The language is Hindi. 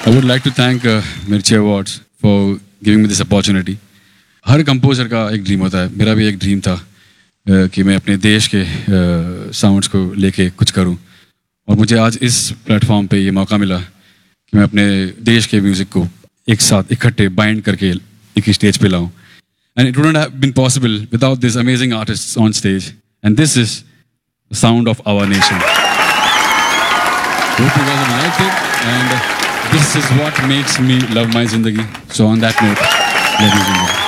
I would like to thank Mirchi Awards for giving me this opportunity. Her composer का एक ड्रीम होता है. मेरा भी एक ड्रीम था कि मैं अपने देश के साउंड्स को लेके कुछ करूं. और मुझे आज इस प्लेटफॉर्म पे ये मौका मिला कि मैं अपने देश के म्यूज़िक को एक साथ इकट्ठे बाइंड करके एक ही स्टेज पे लाऊं. And it wouldn't have been possible without these amazing artists on stage. And this is the sound of our nation. Hope you guys have liked it. And this is what makes me love my Zindagi. So on that note, love you Zindagi.